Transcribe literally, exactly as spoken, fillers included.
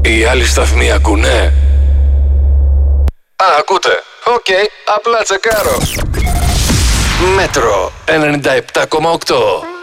Οι άλλοι σταθμοί ακούνε? Α, ακούτε. Οκ, okay, απλά τσεκάρω. Μέτρο ενενήντα επτά κόμμα οκτώ.